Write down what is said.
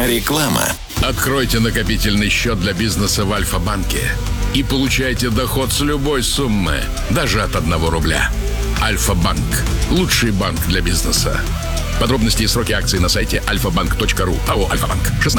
Реклама. Откройте накопительный счет для бизнеса в Альфа-банке и получайте доход с любой суммы, даже от 1 рубля. Альфа-банк. Лучший банк для бизнеса. Подробности и сроки акций на сайте alfabank.ru. АО «Альфа-банк».